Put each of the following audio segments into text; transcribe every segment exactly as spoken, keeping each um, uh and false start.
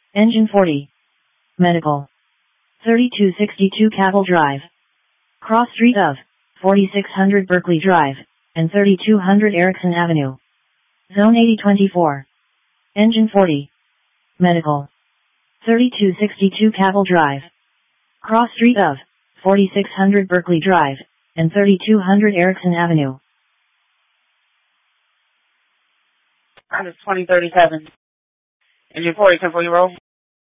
Engine forty. Medical. thirty-two sixty-two Cabell Drive. Cross street of forty-six hundred Berkeley Drive, and thirty-two hundred Erickson Avenue. Zone eighty twenty-four. Engine forty. Medical. thirty-two sixty-two Cabell Drive. Cross street of forty-six hundred Berkeley Drive, and thirty-two hundred Erickson Avenue. That is twenty thirty-seven. Engine forty, ten forty roll.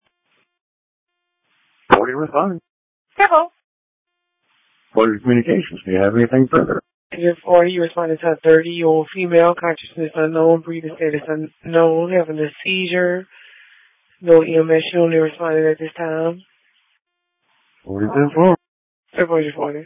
forty responding. Careful. forty communications. Do you have anything further? Engine forty, you responded to a thirty-year-old female, consciousness unknown, breathing status unknown, having a seizure. No E M S, she only responded at this time. forty ten four. February forty.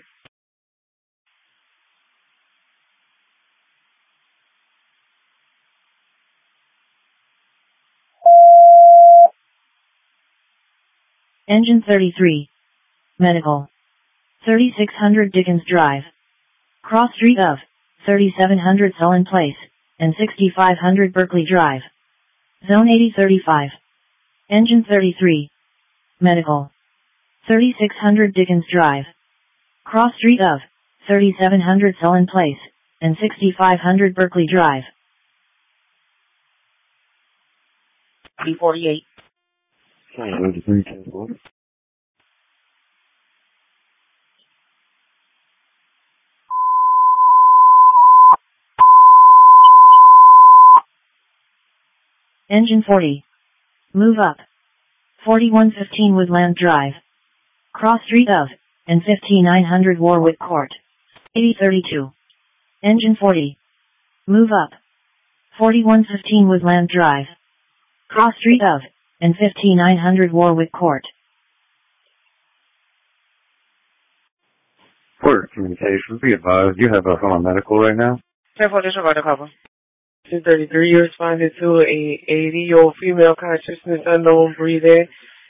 Engine thirty-three. Medical. thirty-six hundred Dickens Drive. Cross street of thirty-seven hundred Sullen Place, and sixty-five hundred Berkeley Drive. Zone eighty thirty-five. Engine thirty-three. Medical. thirty-six hundred Dickens Drive. Cross street of thirty-seven hundred Sullen Place, and sixty-five hundred Berkeley Drive. D forty-eight. twenty-three ten four. Engine forty. Move up. forty-one fifteen Woodland Drive. Cross street of, and fifty-nine hundred Warwick Court. eighty thirty-two. Engine forty. Move up. forty-one fifteen Woodland Drive. Cross street of, and fifty-nine hundred Warwick Court. For communications, be advised, you have us on a medical right now. Careful, disregard the cover. Engine thirty-three, you responded to a eighty-year-old female, consciousness unknown, breathing.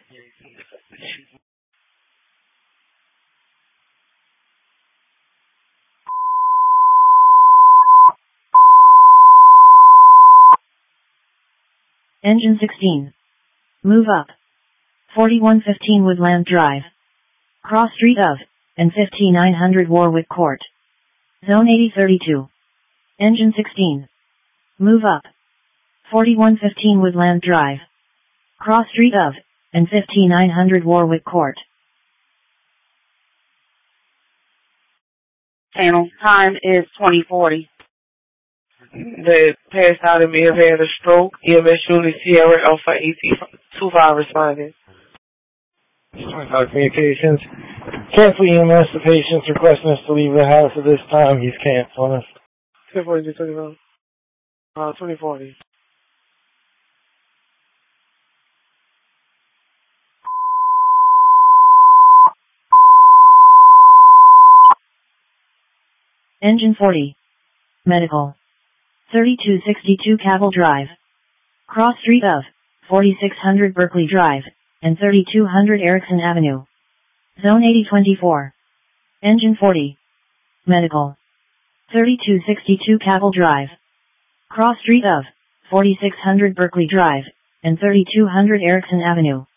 Engine sixteen. Move up. forty-one fifteen Woodland Drive. Cross street of, and fifty-nine hundred Warwick Court. Zone eighty thirty-two. Engine sixteen. Move up. forty-one fifteen Woodland Drive. Cross street of, and fifty-nine hundred Warwick Court. Channel, time is twenty forty. They passed out and may have had a stroke. E M S unit Sierra Alpha A T twenty-five responded. twenty-five communications. Cancel E M S. The patient's requesting us to leave the house at this time. He's canceling us. ten forty to twenty-five. Uh, twenty forty. Engine forty. Medical. thirty-two sixty-two Cabell Drive. Cross street of forty-six hundred Berkeley Drive, and thirty-two hundred Erickson Avenue. Zone eighty twenty-four. Engine forty. Medical. thirty-two sixty-two Cabell Drive. Cross street of forty-six hundred Berkeley Drive, and thirty-two hundred Erickson Avenue.